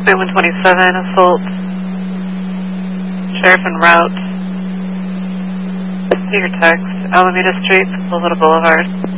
Suite 127, assault. Sheriff en route. See your text. Alameda Street, Silvera Boulevard.